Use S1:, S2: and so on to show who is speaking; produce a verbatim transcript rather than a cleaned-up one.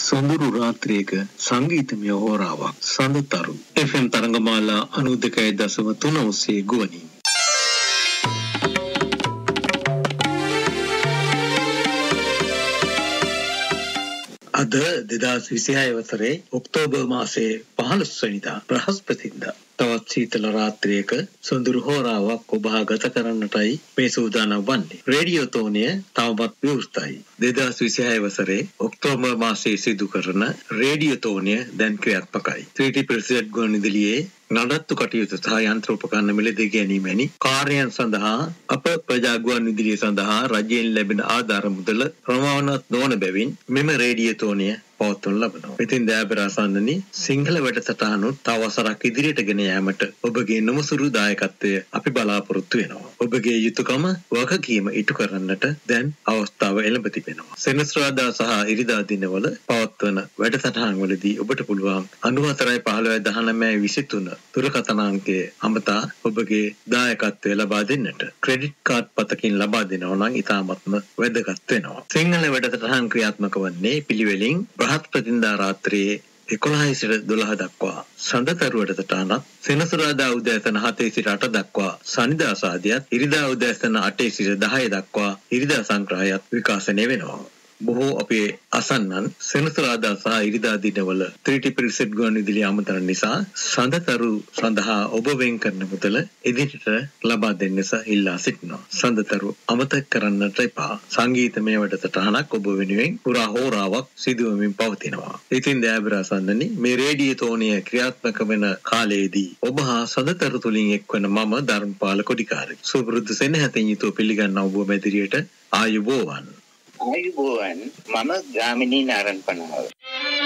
S1: සොඳුරු රාත්‍රියක සංගීතමය හෝරාවක් සඳතරු F M තරංගමාලා අනූදකය දශම තුන ඔස්සේ ගුවනින් අද දෙදාස් විසිහය වසරේ ඔක්තෝබර් මාසයේ පහළොස් වෙනිදා බ්‍රහස්පතින්දා තවත් සීතල රාත්‍රියක සොඳුරු හෝරාවක් ඔබ ගත කරන්නටයි මේ සූදානම් වන්නේ. රේඩියෝ තෝණය තවමත් විවෘතයි. දෙදාස් විසිහය වසරේ ඔක්තෝබර් මාසයේ සිදු කරන රේඩියෝ තෝණය දැන් ක්‍රියාත්මකයි. ත්‍රී ටී ප්‍රසිඩන්ට් ගුවන්විදුලියේ නඩත්තු කටයුතු සහ යන්ත්‍ර උපකරණ මිලදී ගැනීමෙනි කාර්යයන් සඳහා අප ප්‍රජා ගුවන්විදුලිය සඳහා රජයෙන් ලැබෙන ආධාර මුදල ප්‍රමාණවත් නොවන බැවින් මෙම රේඩියෝ තෝණය පවත්වනු ලබනවා. ඉතින් දයාබරාසන්නනි සිංහල වැඩසටහනුත් තව වසරක් ඉදිරියට ගෙන යාමට ඔබගේ නොමසුරු දායකත්වය අපි බලාපොරොත්තු වෙනවා. ඔබගේ යුතුයකම වගකීම ඉටු කරන්නට දැන් අවස්ථාව එළඹ තිබෙනවා. සෙනසුරාදා සහ ඉරිදා දිනවල පවත්වන වැඩසටහන් වලදී ඔබට පුළුවන් අනූහතරයි පහළොවයි දහනවයයි විසිතුන දුරකථන අංකය අමතා ඔබගේ දායකත්වය ලබා දෙන්නට. ක්‍රෙඩිට් කාඩ් පතකින් ලබා දෙනවා නම් ඉතාමත්ම වැදගත් වෙනවා. සිංහල වැඩසටහන් ක්‍රියාත්මක වන්නේ පිළිවෙලින් බ්‍රහස්පතින්දා රාත්‍රියේ එකොළහයි සිට දොළහ දක්වා සඳතරු වැඩසටහනත්, සෙනසුරාදා උදෑසන හතේ සිට අට දක්වා සනිදා සාදියත්, ඉරිදා උදෑසන අටේ සිට දහය දක්වා ඉරිදා සංග්‍රහයත් විකාශනය වෙනවා. බොහෝ අපේ අසන්නන් සෙනසුරාදා සහ ඉරිදා දිනවල ත්‍රී ටී ප්‍රසිඩන්ට් ගුවන්විදුලිය ආමන්ත්‍රණ නිසා සඳතරු සඳහා ඔබ වෙන් කරන මුදල ඉදිරියට ලබා දෙන්නස ඉල්ලා සිටිනවා. සඳතරු අමතක කරන්නට එපා. සංගීතමය වැඩසටහනක් ඔබ වෙනුවෙන් පුරා හෝරාවක් සිදුවමින් පවතිනවා. ඉතින් දයාබරාසන්නනි මේ රේඩියෝ තෝණය ක්‍රියාත්මක වෙන කාලයේදී ඔබ හා සඳතරු තුලින් එක්වන මම ධර්මපාල කොඩිකාරී සුපුරුදු සෙනෙහසින් යුතුව පිළිගන්නා ඔබ මැදිරියට ආයුබෝවන්.
S2: ආයුබෝවන්. මම ගාමිණී නාරන්පනාව.